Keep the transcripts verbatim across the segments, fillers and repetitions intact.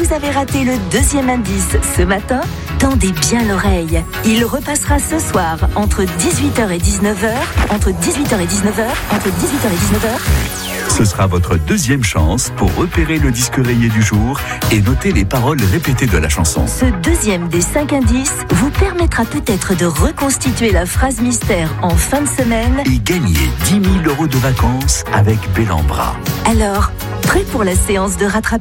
vous avez raté le deuxième indice ce matin, tendez bien l'oreille. Il repassera ce soir entre dix-huit heures et dix-neuf heures, entre dix-huit heures et dix-neuf heures, entre dix-huit heures et dix-neuf heures. Ce sera votre deuxième chance pour repérer le disque rayé du jour et noter les paroles répétées de la chanson. Ce deuxième des cinq indices vous permettra peut-être de reconstituer la phrase mystère en fin de semaine et gagner dix mille euros de vacances avec Bellambra. Alors, prêt pour la séance de rattrapage ?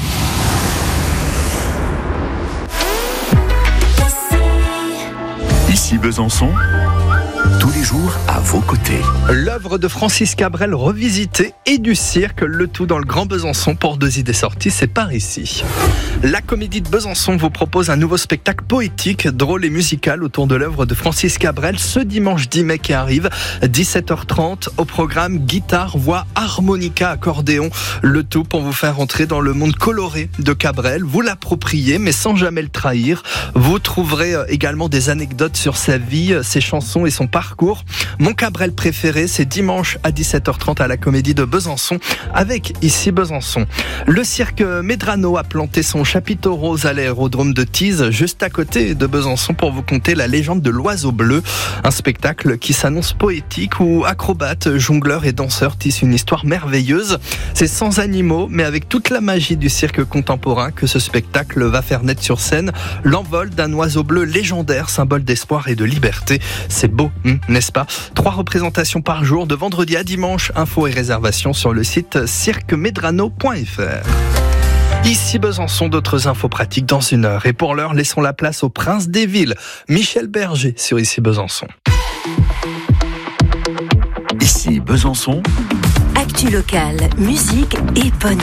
Ici Besançon, tous les jours à vos côtés. L'œuvre de Francis Cabrel revisitée et du cirque, le tout dans le Grand Besançon. Pour deux idées sorties, c'est par ici. La Comédie de Besançon vous propose un nouveau spectacle poétique, drôle et musical autour de l'œuvre de Francis Cabrel ce dimanche dix mai qui arrive, dix-sept heures trente, au programme guitare, voix, harmonica, accordéon. Le tout pour vous faire entrer dans le monde coloré de Cabrel, vous l'approprier mais sans jamais le trahir. Vous trouverez également des anecdotes sur sa vie, ses chansons et son parcours. Mon Cabrel préféré, c'est dimanche à dix-sept heures trente à la Comédie de Besançon avec Ici Besançon. Le cirque Medrano a planté son chapiteau rose à l'aérodrome de Tees, juste à côté de Besançon, pour vous conter la légende de l'oiseau bleu. Un spectacle qui s'annonce poétique où acrobates, jongleurs et danseurs tissent une histoire merveilleuse. C'est sans animaux, mais avec toute la magie du cirque contemporain que ce spectacle va faire naître sur scène. L'envol d'un oiseau bleu légendaire, symbole d'espoir et de liberté. C'est beau, hein, n'est-ce pas ? Trois représentations par jour, de vendredi à dimanche. Infos et réservations sur le site cirque medrano point f r. Ici Besançon, d'autres infos pratiques dans une heure. Et pour l'heure, laissons la place au prince des villes, Michel Berger, sur Ici Besançon. Ici Besançon. Actu locale, musique et bonne